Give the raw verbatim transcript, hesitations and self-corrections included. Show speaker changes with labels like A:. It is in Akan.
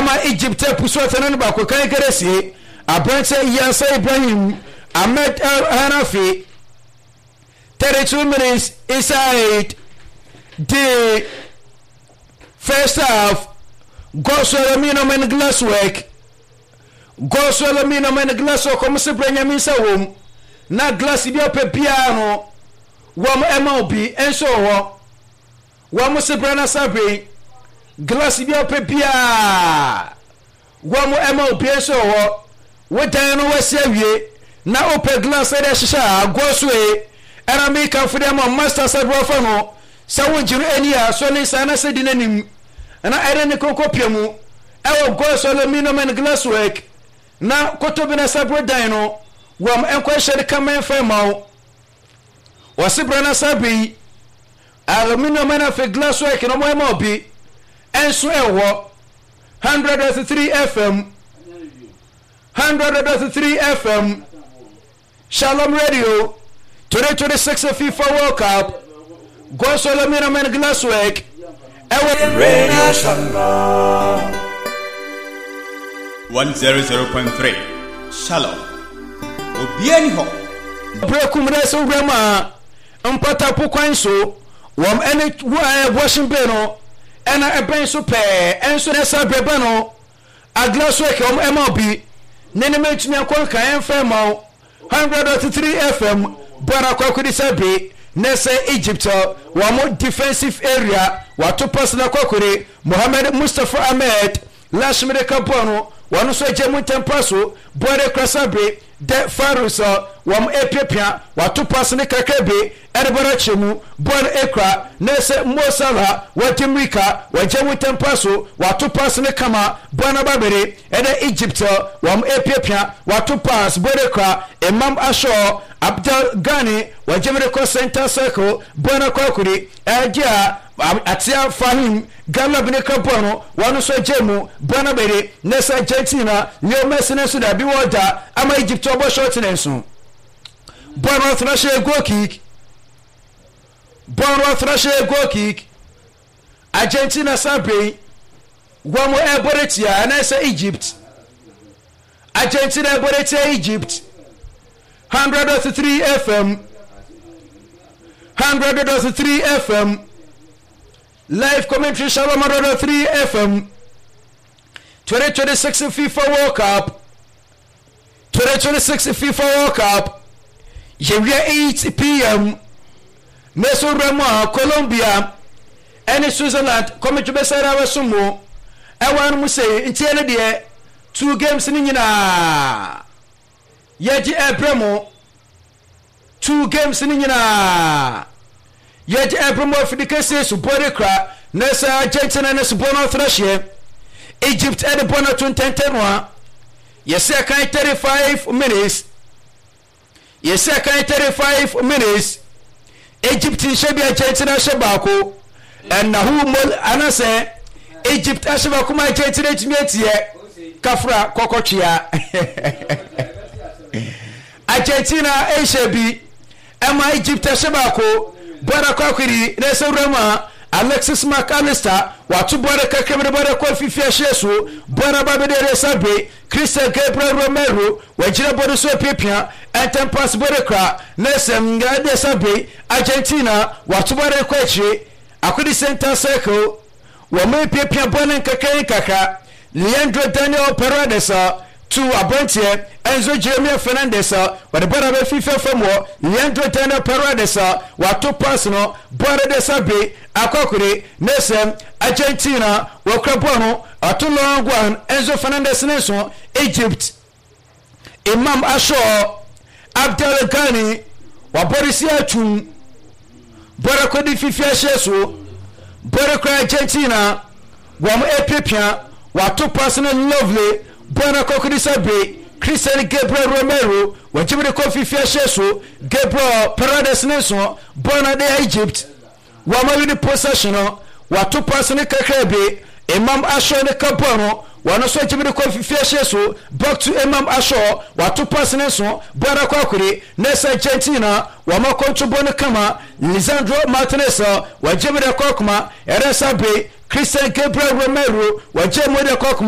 A: ama Egypt pusuata na ba ko kan keresi abranche Yasa Ibrahim Ahmed El Hanafi thirty-two minutes inside the first half. Gosolomino men glasswork Gosolomino men glasswork como se brenya minsa wom na glass bi opepia no wom ema obi enso ho wom se brana sabe glass bi opepia wom ema obi enso ho wodan no wasi awie na ope glass e de hihya agoso e era me kan fudi ama master sadwo fa no sawo jiru enia so ne sana se dinanim na ere ne kokopia mu ewo Gosolomino men glasswork na kotobina sabro dan no wam enko hye kamen fa mawo wasibra na sabi aluminium men of glasswork no mo ma obi enso ewo one hundred three F M one hundred three F M Shalom Radio twenty twenty-six FIFA World Cup Gosolomino men glasswork
B: Radio Shalom one hundred point three Shalom Obiani ho
A: Brekum reso grama mpata pokwan so wom ene washing bay no ena eben so pe enso na sabreba no aglasswork wom emobi nene metumi akon kan enfa ma one hundred three F M bara kwakudi sabe nese Egypt wamo defensive area watu pasna kwakuri Mohamed Mustafa Ahmed Lashmire Kabono wanu so jemu tempaso bore krasabe de farusa wam epepia watu pasne kakebe erbara chemu bon ekra nese Mosala watimrika wajemu tempaso watu pasne kama bona babere ede Egypt wam epepia watu pas borekra Imam Asho Abdul Gani wajemre ko center circle bona kwakuri eja atia Fahim galabne kapono wanu so jemu bona bere nesa Argentina Leo Messi nesu da bi woda ama Egypt obo short nensu bona thrashe goal kick bona thrashe goal kick Argentina sabe wamo eboretia nesa Egypt Argentina eboretia Egypt one hundred three F M one hundred three F M live commentary Shalom one hundred three F M twenty twenty-six FIFA World Cup twenty twenty-six FIFA World Cup Yevia eight P M Meso Remo Colombia and Switzerland come to Besara Wasumo Ewan Muse Intiene de two games nina Yeji Ebremo two games nina Yeji Ebremo Fidikase Suborekra Nesa Argentina and Subono Thrashe Egypt and the Bono Tuntentenwa Yes I can thirty-five minutes Yes I can thirty-five minutes Egypt in Shebi Argentina Shabako and Nahu Mol Anase Egypt Ashabakuma Argentina Timiete Kafra Kokochia Argentina Ashabi Emma Egypt Ashabako Bora Kokiri Nesa Roma Alexis McAllister watu bora kakemere bora kwa fifia shesu bora babede sabe Christian Gabriel Romero wajira bora so pepia entempas bora kra nesem ngade sabe Argentina watu bora kwa chi akudi center circle wa me pepia bora nkaka nkaka Leandro Daniel Paredes to Abrantie Enzo Jeremiah Fernandez wa bora be fifia famo Leandro Daniel Paredes watu pasno bora de sabe akokure nesem Argentina wokrabono atulongwan Enzo Fernandez neso Egypt Imam Asho Abdul Gani wa Borussia Chum Borako di fifia sheso Borako Argentina wa mo epepia wa to personal lovely Borako kudisabe Christian Gabriel Romero wa jibre ko fifia sheso Gabriel Paredes neso bona de Egypt wa ma wini possession wa to personal kakrebe Imam Asho ne kabono wa no so jibre ko fifia sheso back to Imam Asho wa to personal so bona kwa kuri nesa Argentina wa ma kontrobo ne kama Lisandro Martinez wa jibre ko kuma eresa be Christian Gabriel Romero wa jemo de ko